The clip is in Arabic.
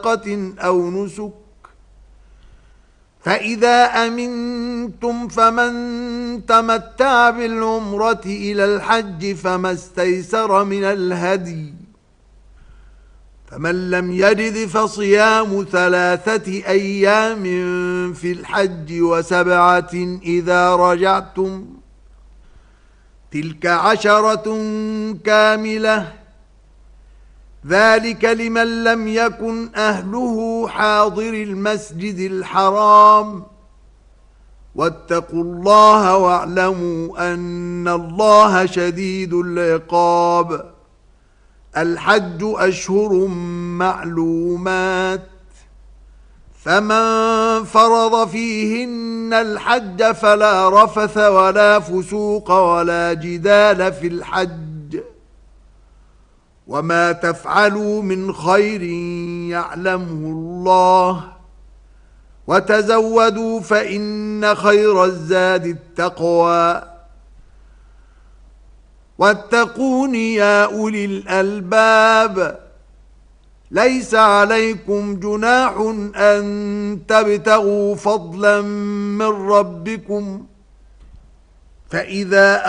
صدقة أو نسك، فإذا أمنتم فمن تمتع بالعمرة إلى الحج فما استيسر من الهدي، فمن لم يجد فصيام 3 أيام في الحج و7 إذا رجعتم، تلك 10 كاملة، ذلك لمن لم يكن أهله حاضر المسجد الحرام، واتقوا الله واعلموا أن الله شديد العقاب. الحج أشهر معلومات، فمن فرض فيهن الحج فلا رفث ولا فسوق ولا جدال في الحج، وما تفعلوا من خير يعلمه الله، وتزودوا فإن خير الزاد التقوى، واتقون يا أولي الألباب. ليس عليكم جناح أن تبتغوا فضلا من ربكم، فإذا